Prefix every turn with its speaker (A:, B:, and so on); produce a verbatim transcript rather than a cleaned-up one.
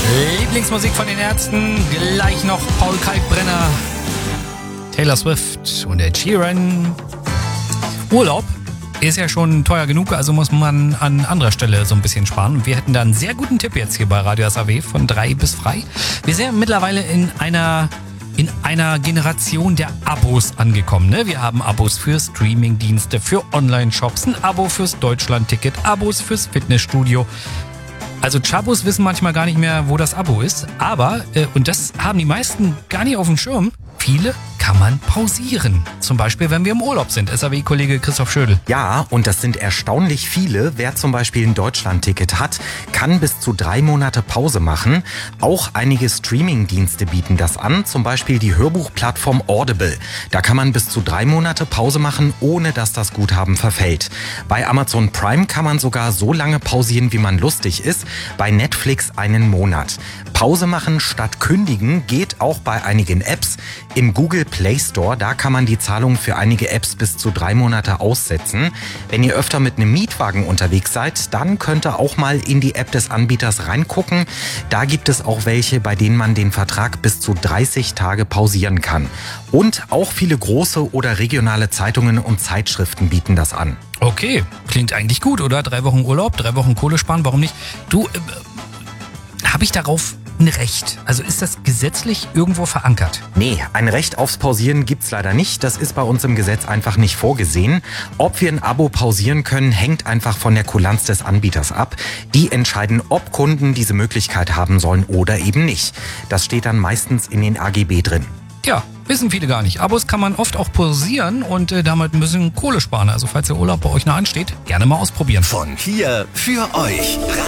A: Lieblingsmusik von den Ärzten, gleich noch Paul Kalkbrenner, Taylor Swift und Ed Sheeran. Urlaub ist ja schon teuer genug, also muss man an anderer Stelle so ein bisschen sparen. Wir hätten da einen sehr guten Tipp jetzt hier bei Radio S A W von drei bis frei. Wir sind ja mittlerweile in einer... in einer Generation der Abos angekommen. Ne? Wir haben Abos für Streamingdienste, für Online-Shops, ein Abo fürs Deutschland-Ticket, Abos fürs Fitnessstudio. Also Chabos wissen manchmal gar nicht mehr, wo das Abo ist. Aber, äh, und das haben die meisten gar nicht auf dem Schirm, viele kann man pausieren. Zum Beispiel, wenn wir im Urlaub sind. S A W-Kollege Christoph Schödel.
B: Ja, und das sind erstaunlich viele. Wer zum Beispiel ein Deutschland-Ticket hat, kann bis zu drei Monate Pause machen. Auch einige Streaming-Dienste bieten das an. Zum Beispiel die Hörbuchplattform Audible. Da kann man bis zu drei Monate Pause machen, ohne dass das Guthaben verfällt. Bei Amazon Prime kann man sogar so lange pausieren, wie man lustig ist. Bei Netflix einen Monat. Pause machen statt kündigen geht auch bei einigen Apps. Im Google Play Store, da kann man die Zahlung für einige Apps bis zu drei Monate aussetzen. Wenn ihr öfter mit einem Mietwagen unterwegs seid, dann könnt ihr auch mal in die App des Anbieters reingucken. Da gibt es auch welche, bei denen man den Vertrag bis zu dreißig Tage pausieren kann. Und auch viele große oder regionale Zeitungen und Zeitschriften bieten das an.
A: Okay, klingt eigentlich gut, oder? Drei Wochen Urlaub, drei Wochen Kohle sparen, warum nicht? Du, äh, habe ich darauf ein Recht? Also ist das gesetzlich irgendwo verankert?
B: Nee, ein Recht aufs Pausieren gibt's leider nicht. Das ist bei uns im Gesetz einfach nicht vorgesehen. Ob wir ein Abo pausieren können, hängt einfach von der Kulanz des Anbieters ab. Die entscheiden, ob Kunden diese Möglichkeit haben sollen oder eben nicht. Das steht dann meistens in den A G B drin.
A: Ja, wissen viele gar nicht. Abos kann man oft auch pausieren und äh, damit ein bisschen Kohle sparen. Also falls der Urlaub bei euch nah ansteht, gerne mal ausprobieren.
C: Von hier für euch.